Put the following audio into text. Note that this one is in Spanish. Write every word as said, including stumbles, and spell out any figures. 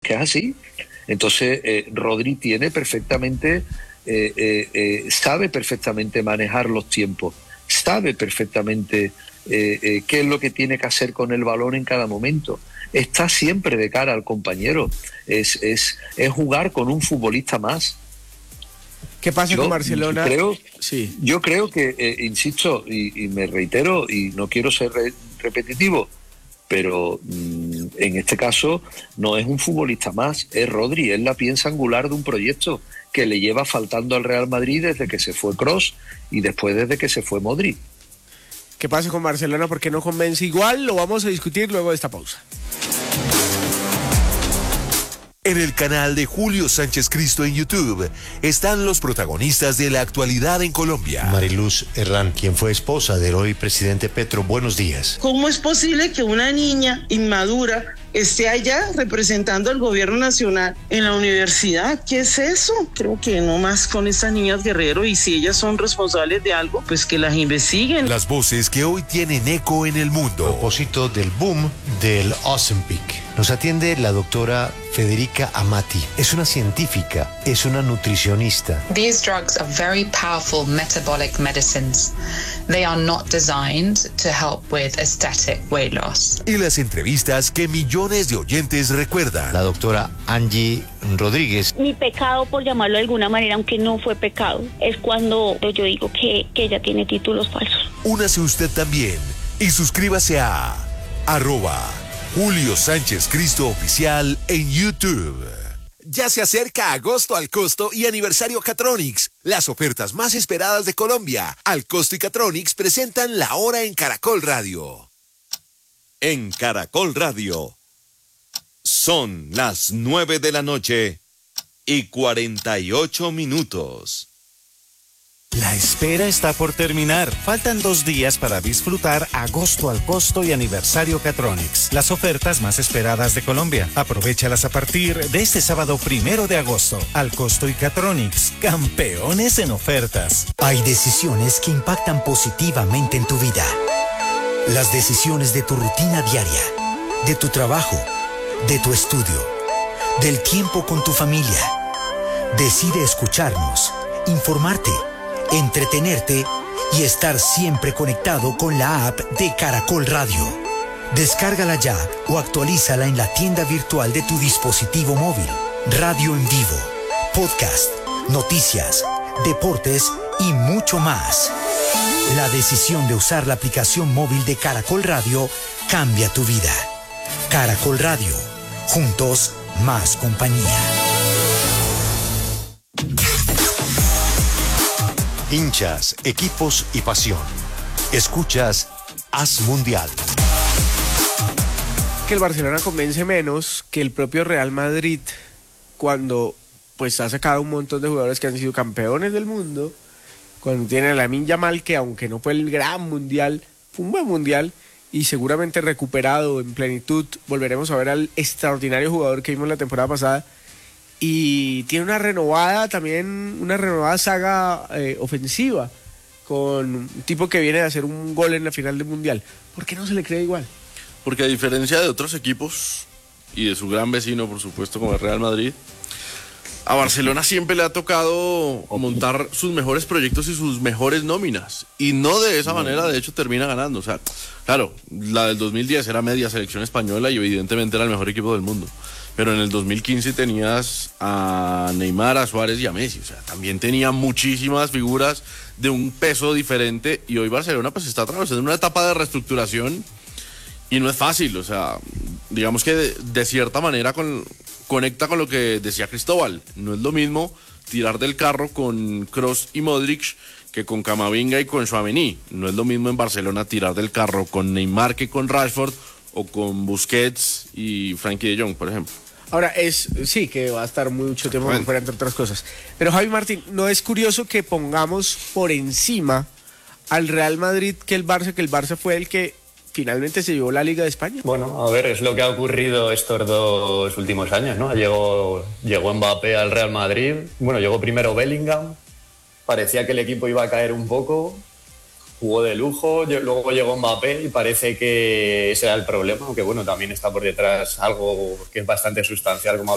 que es así. Entonces, eh, Rodri tiene perfectamente, eh, eh, eh, sabe perfectamente manejar los tiempos, sabe perfectamente eh, eh, qué es lo que tiene que hacer con el balón en cada momento. Está siempre de cara al compañero. Es, es, es jugar con un futbolista más. ¿Qué pasa yo, con Barcelona? Yo creo, sí. yo creo que, eh, insisto, y, y me reitero, y no quiero ser re- repetitivo, pero mmm, en este caso no es un futbolista más, es Rodri, es la pieza angular de un proyecto que le lleva faltando al Real Madrid desde que se fue Kroos y después desde que se fue Modric. ¿Qué pasa con Barcelona? ¿Por qué no convence? Igual lo vamos a discutir luego de esta pausa. En el canal de Julio Sánchez Cristo en YouTube están los protagonistas de la actualidad en Colombia. Mariluz Herrán, quien fue esposa del hoy presidente Petro, buenos días. ¿Cómo es posible que una niña inmadura esté allá representando al gobierno nacional en la universidad? ¿Qué es eso? Creo que no más con estas niñas Guerrero, y si ellas son responsables de algo, pues que las investiguen. Las voces que hoy tienen eco en el mundo. A propósito del boom del Ozempic, nos atiende la doctora Federica Amati. Es una científica, es una nutricionista. These drugs are very powerful metabolic medicines. They are not designed to help with aesthetic weight loss. Y las entrevistas que millones de oyentes recuerdan. La doctora Angie Rodríguez. Mi pecado, por llamarlo de alguna manera, aunque no fue pecado, es cuando yo digo que, que ella tiene títulos falsos. Únase usted también y suscríbase a arroba Julio Sánchez Cristo Oficial en YouTube. Ya se acerca agosto al costo y aniversario Catronics, las ofertas más esperadas de Colombia. Al costo y Catronics presentan la hora en Caracol Radio. En Caracol Radio son las nueve de la noche y cuarenta y ocho minutos. La espera está por terminar. Faltan dos días para disfrutar agosto al costo y aniversario Catronics, las ofertas más esperadas de Colombia. Aprovéchalas a partir de este sábado primero de agosto. Al costo y Catronics, campeones en ofertas. Hay decisiones que impactan positivamente en tu vida. Las decisiones de tu rutina diaria, de tu trabajo, de tu estudio, del tiempo con tu familia. Decide escucharnos, informarte, entretenerte y estar siempre conectado con la app de Caracol Radio. Descárgala ya o actualízala en la tienda virtual de tu dispositivo móvil. Radio en vivo, podcast, noticias, deportes y mucho más. La decisión de usar la aplicación móvil de Caracol Radio cambia tu vida. Caracol Radio, juntos más compañía. Hinchas, equipos y pasión. Escuchas Haz Mundial. Que el Barcelona convence menos que el propio Real Madrid cuando pues ha sacado un montón de jugadores que han sido campeones del mundo, cuando tiene a Lamine Yamal, que aunque no fue el gran mundial, fue un buen mundial y seguramente recuperado en plenitud. Volveremos a ver al extraordinario jugador que vimos la temporada pasada. Y tiene una renovada también, una renovada saga eh, ofensiva, con un tipo que viene de hacer un gol en la final del Mundial. ¿Por qué no se le cree igual? Porque a diferencia de otros equipos, y de su gran vecino, por supuesto, como el Real Madrid, a Barcelona siempre le ha tocado montar sus mejores proyectos y sus mejores nóminas. Y no de esa manera, de hecho, termina ganando. O sea, claro, la del dos mil diez era media selección española y evidentemente era el mejor equipo del mundo. Pero en el dos mil quince tenías a Neymar, a Suárez y a Messi. O sea, también tenía muchísimas figuras de un peso diferente. Y hoy Barcelona pues está atravesando una etapa de reestructuración y no es fácil. O sea, digamos que de, de cierta manera con, conecta con lo que decía Cristóbal. No es lo mismo tirar del carro con Kroos y Modric que con Camavinga y con Tchouaméni. No es lo mismo en Barcelona tirar del carro con Neymar que con Rashford o con Busquets y Frankie de Jong, por ejemplo. Ahora, es sí que va a estar mucho tiempo fuera, entre otras cosas. Pero Javi Martín, ¿no es curioso que pongamos por encima al Real Madrid que el Barça, que el Barça fue el que finalmente se llevó la Liga de España? Bueno, a ver, es lo que ha ocurrido estos dos últimos años, ¿no? Llegó, llegó Mbappé al Real Madrid, bueno, llegó primero Bellingham, parecía que el equipo iba a caer un poco, jugó de lujo, luego llegó Mbappé y parece que ese era el problema, aunque bueno, también está por detrás algo que es bastante sustancial como